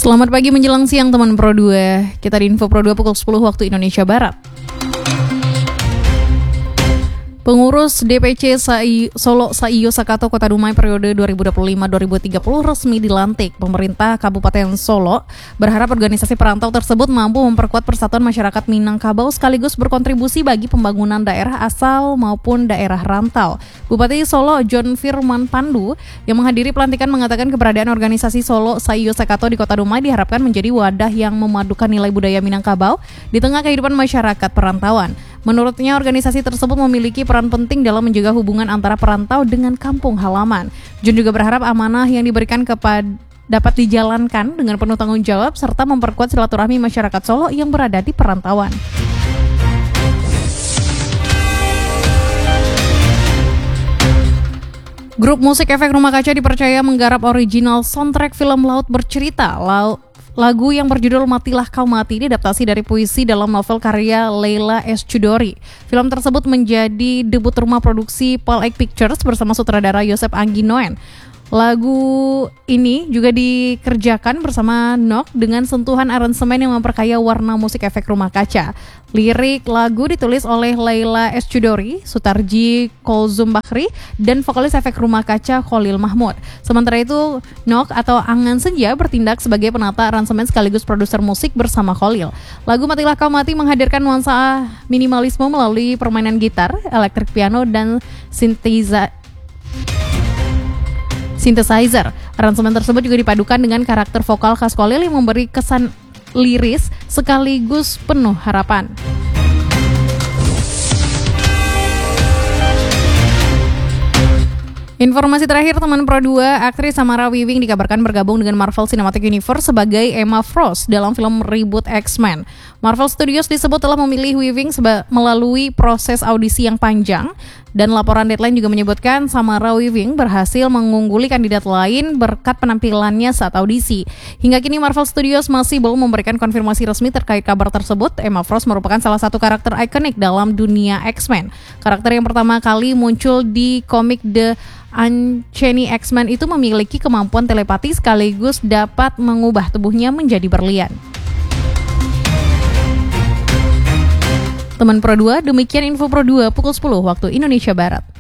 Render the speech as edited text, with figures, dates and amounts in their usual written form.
Selamat pagi menjelang siang teman Pro 2. Kita di Info Pro 2 pukul 10 waktu Indonesia Barat. Pengurus DPC Solo Saiyo Sakato Kota Dumai periode 2025-2030 resmi dilantik. Pemerintah Kabupaten Solo berharap organisasi perantau tersebut mampu memperkuat persatuan masyarakat Minangkabau sekaligus berkontribusi bagi pembangunan daerah asal maupun daerah rantau. Bupati Solo John Firman Pandu yang menghadiri pelantikan mengatakan keberadaan organisasi Solo Saiyo Sakato di Kota Dumai diharapkan menjadi wadah yang memadukan nilai budaya Minangkabau di tengah kehidupan masyarakat perantauan. Menurutnya, organisasi tersebut memiliki peran penting dalam menjaga hubungan antara perantau dengan kampung halaman. John juga berharap amanah yang diberikan dapat dijalankan dengan penuh tanggung jawab serta memperkuat silaturahmi masyarakat Solo yang berada di perantauan. Grup musik Efek Rumah Kaca dipercaya menggarap original soundtrack film Laut Bercerita. Lagu yang berjudul Matilah Kau Mati diadaptasi dari puisi dalam novel karya Leila S. Chudori. Film tersebut menjadi debut rumah produksi Paul Egg Pictures bersama sutradara Yosef Angginoen. Lagu ini juga dikerjakan bersama Nok dengan sentuhan aransemen yang memperkaya warna musik Efek Rumah Kaca. Lirik lagu ditulis oleh Leila S. Chudori, Sutarji Kolzum Bakri, dan vokalis Efek Rumah Kaca Khalil Mahmud. Sementara itu, Nok atau Angan Senja bertindak sebagai penata aransemen sekaligus produser musik bersama Khalil. Lagu Matilah Kau Mati menghadirkan nuansa minimalisme melalui permainan gitar, elektrik piano, dan synthesizer. Aransemen tersebut juga dipadukan dengan karakter vokal khas Khalil yang memberi kesan liris sekaligus penuh harapan. Informasi terakhir teman Pro 2, aktris Samara Weaving dikabarkan bergabung dengan Marvel Cinematic Universe sebagai Emma Frost dalam film reboot X-Men. Marvel Studios disebut telah memilih Weaving melalui proses audisi yang panjang, dan laporan Deadline juga menyebutkan Samara Weaving berhasil mengungguli kandidat lain berkat penampilannya saat audisi. Hingga kini Marvel Studios masih belum memberikan konfirmasi resmi terkait kabar tersebut. Emma Frost merupakan salah satu karakter ikonik dalam dunia X-Men. Karakter yang pertama kali muncul di komik The Uncanny X-Men itu memiliki kemampuan telepati sekaligus dapat mengubah tubuhnya menjadi berlian. Teman Pro 2, demikian Info Pro 2 pukul 10 waktu Indonesia Barat.